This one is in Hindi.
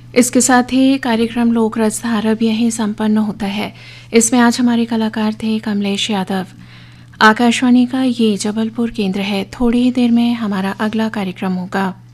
इसके साथ ही कार्यक्रम लोक रसधार अब यहीं संपन्न होता है। इसमें आज हमारे कलाकार थे कमलेश यादव। आकाशवाणी का ये जबलपुर केंद्र है। थोड़ी ही देर में हमारा अगला कार्यक्रम होगा।